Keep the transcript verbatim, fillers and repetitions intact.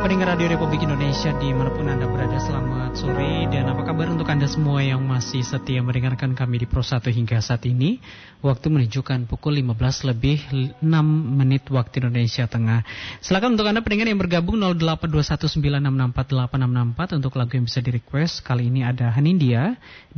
pendengar Radio Republik Indonesia dimanapun Anda berada, selamat sore. Dan apa kabar untuk Anda semua yang masih setia mendengarkan kami di Pro satu hingga saat ini. Waktu menunjukkan pukul lima belas lebih enam menit waktu Indonesia Tengah. Silakan untuk Anda pendengar yang bergabung nol delapan dua satu sembilan enam enam empat delapan enam enam empat untuk lagu yang bisa di request. Kali ini ada Hanindia